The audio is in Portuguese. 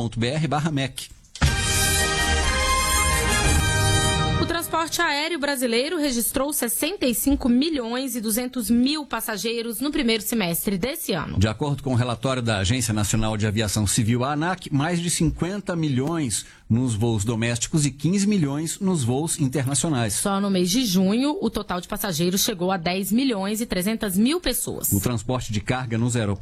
.com.br/MEC. O transporte aéreo brasileiro registrou 65 milhões e 200 mil passageiros no primeiro semestre desse ano. De acordo com o relatório da Agência Nacional de Aviação Civil, a ANAC, mais de 50 milhões nos voos domésticos e 15 milhões nos voos internacionais. Só no mês de junho, o total de passageiros chegou a 10 milhões e 300 mil pessoas. O transporte de carga nos aeroportos